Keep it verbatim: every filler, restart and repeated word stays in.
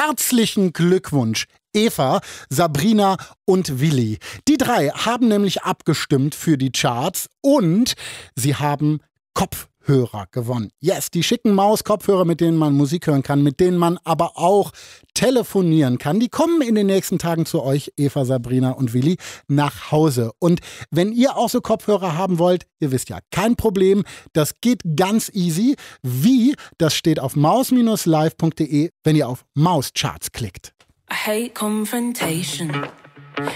Herzlichen Glückwunsch, Eva, Sabrina und Willi. Die drei haben nämlich abgestimmt für die Charts und sie haben Kopfhörer gewonnen. Yes, die schicken Maus-Kopfhörer, mit denen man Musik hören kann, mit denen man aber auch telefonieren kann. Die kommen in den nächsten Tagen zu euch, Eva, Sabrina und Willi, nach Hause. Und wenn ihr auch so Kopfhörer haben wollt, ihr wisst ja, kein Problem, das geht ganz easy. Wie? Das steht auf maus Bindestrich live Punkt de, wenn ihr auf Mauscharts klickt. I hate confrontation.